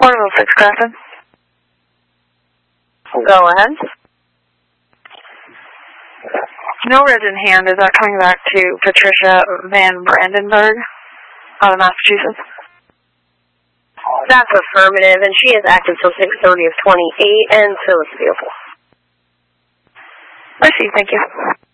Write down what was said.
Portable 6 Grafton. Go ahead. No red in hand. Is that coming back to Patricia Van Brandenburg out of Massachusetts? That's affirmative, and she is active till 6:30 of 28, and so it's beautiful. I see. Thank you.